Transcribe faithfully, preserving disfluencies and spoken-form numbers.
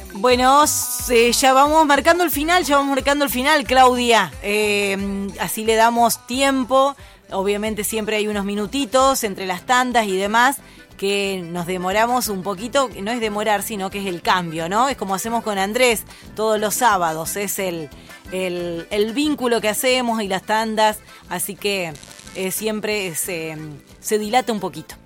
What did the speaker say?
Bueno, eh, ya vamos marcando el final, ya vamos marcando el final, Claudia. Eh, así le damos tiempo. Obviamente siempre hay unos minutitos entre las tandas y demás que nos demoramos un poquito. No es demorar, sino que es el cambio, ¿no? Es como hacemos con Andrés todos los sábados. Es el, el, el vínculo que hacemos y las tandas. Así que eh, siempre se, se dilata un poquito.